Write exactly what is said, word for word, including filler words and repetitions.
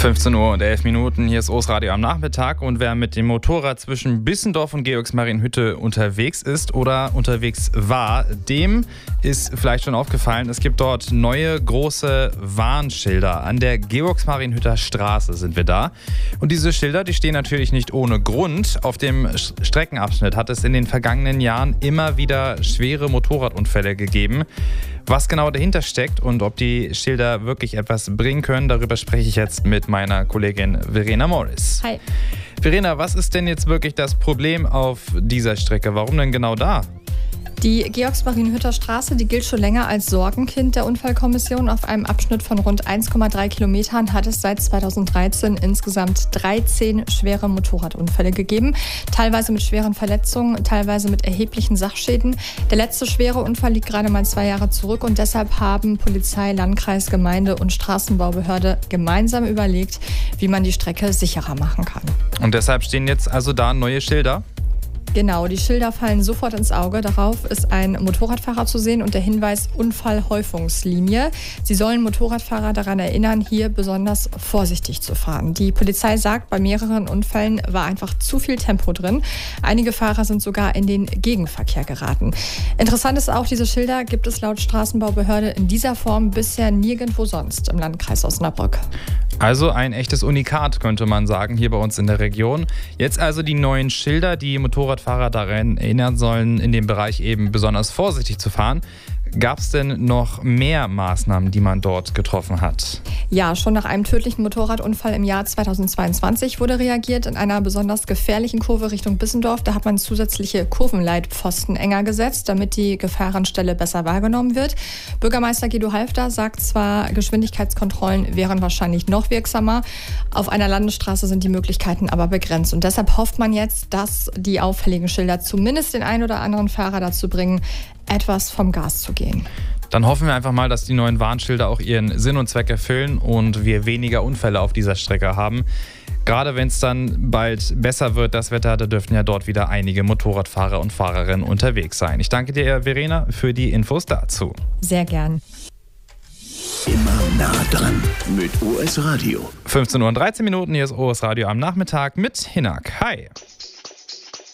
fünfzehn Uhr und elf Minuten, hier ist O S Radio am Nachmittag, und wer mit dem Motorrad zwischen Bissendorf und Georgsmarienhütte unterwegs ist oder unterwegs war, dem ist vielleicht schon aufgefallen, es gibt dort neue große Warnschilder. An der Georgsmarienhütter Straße sind wir da. Und diese Schilder, die stehen natürlich nicht ohne Grund. Auf dem Streckenabschnitt hat es in den vergangenen Jahren immer wieder schwere Motorradunfälle gegeben. Was genau dahinter steckt und ob die Schilder wirklich etwas bringen können, darüber spreche ich jetzt mit meiner Kollegin Verena Morris. Hi. Verena, was ist denn jetzt wirklich das Problem auf dieser Strecke? Warum denn genau da? Die Georgsmarienhütter Straße, die gilt schon länger als Sorgenkind der Unfallkommission. Auf einem Abschnitt von rund eins Komma drei Kilometern hat es seit zweitausenddreizehn insgesamt dreizehn schwere Motorradunfälle gegeben. Teilweise mit schweren Verletzungen, teilweise mit erheblichen Sachschäden. Der letzte schwere Unfall liegt gerade mal zwei Jahre zurück und deshalb haben Polizei, Landkreis, Gemeinde und Straßenbaubehörde gemeinsam überlegt, wie man die Strecke sicherer machen kann. Und deshalb stehen jetzt also da neue Schilder? Genau, die Schilder fallen sofort ins Auge. Darauf ist ein Motorradfahrer zu sehen und der Hinweis Unfallhäufungslinie. Sie sollen Motorradfahrer daran erinnern, hier besonders vorsichtig zu fahren. Die Polizei sagt, bei mehreren Unfällen war einfach zu viel Tempo drin. Einige Fahrer sind sogar in den Gegenverkehr geraten. Interessant ist auch, diese Schilder gibt es laut Straßenbaubehörde in dieser Form bisher nirgendwo sonst im Landkreis Osnabrück. Also ein echtes Unikat, könnte man sagen, hier bei uns in der Region. Jetzt also die neuen Schilder, die Motorradfahrer daran erinnern sollen, in dem Bereich eben besonders vorsichtig zu fahren. Gab es denn noch mehr Maßnahmen, die man dort getroffen hat? Ja, schon nach einem tödlichen Motorradunfall im Jahr zweitausendzweiundzwanzig wurde reagiert in einer besonders gefährlichen Kurve Richtung Bissendorf. Da hat man zusätzliche Kurvenleitpfosten enger gesetzt, damit die Gefahrenstelle besser wahrgenommen wird. Bürgermeister Guido Halfter sagt zwar, Geschwindigkeitskontrollen wären wahrscheinlich noch wirksamer. Auf einer Landesstraße sind die Möglichkeiten aber begrenzt. Und deshalb hofft man jetzt, dass die auffälligen Schilder zumindest den einen oder anderen Fahrer dazu bringen, etwas vom Gas zu gehen. Dann hoffen wir einfach mal, dass die neuen Warnschilder auch ihren Sinn und Zweck erfüllen und wir weniger Unfälle auf dieser Strecke haben. Gerade wenn es dann bald besser wird, das Wetter, da dürften ja dort wieder einige Motorradfahrer und Fahrerinnen unterwegs sein. Ich danke dir, Verena, für die Infos dazu. Sehr gern. Immer nah dran mit O S Radio. fünfzehn Uhr und dreizehn Minuten, hier ist O S Radio am Nachmittag mit Hinak. Hi.